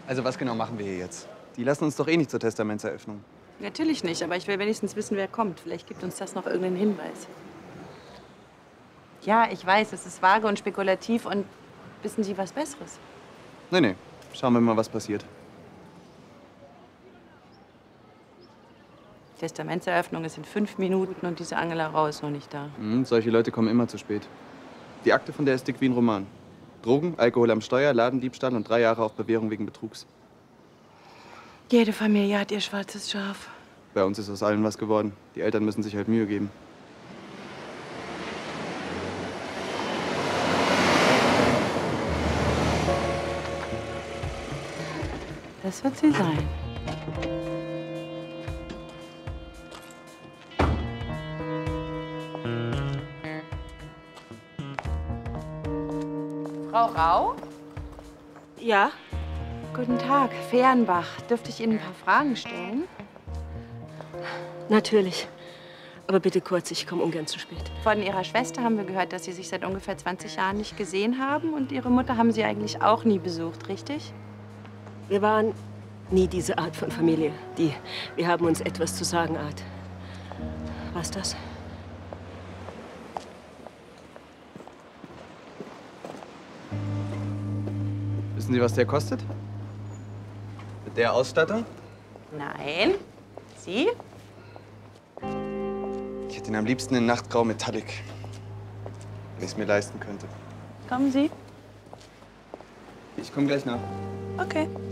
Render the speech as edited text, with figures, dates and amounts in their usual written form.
Also was genau machen wir hier jetzt? Die lassen uns doch eh nicht zur Testamentseröffnung. Natürlich nicht, aber ich will wenigstens wissen, wer kommt. Vielleicht gibt uns das noch irgendeinen Hinweis. Ja, ich weiß, es ist vage und spekulativ und wissen Sie was Besseres? Nee. Schauen wir mal, was passiert. Testamentseröffnung ist in 5 Minuten und diese Angela Rau ist noch nicht da. Solche Leute kommen immer zu spät. Die Akte von der ist dick wie ein Roman. Drogen, Alkohol am Steuer, Ladendiebstahl und 3 Jahre auf Bewährung wegen Betrugs. Jede Familie hat ihr schwarzes Schaf. Bei uns ist aus allen was geworden. Die Eltern müssen sich halt Mühe geben. Das wird sie sein. Frau Rau? Ja? Guten Tag, Fehrenbach. Dürfte ich Ihnen ein paar Fragen stellen? Natürlich. Aber bitte kurz, ich komme ungern zu spät. Von Ihrer Schwester haben wir gehört, dass Sie sich seit ungefähr 20 Jahren nicht gesehen haben. Und Ihre Mutter haben Sie eigentlich auch nie besucht, richtig? Wir waren nie diese Art von Familie. Wir haben uns etwas zu sagen, Art. Was das? Wissen Sie, was der kostet? Mit der Ausstattung? Nein. Sie? Ich hätte ihn am liebsten in Nachtgrau Metallic, wenn ich es mir leisten könnte. Kommen Sie? Ich komme gleich nach. Okay.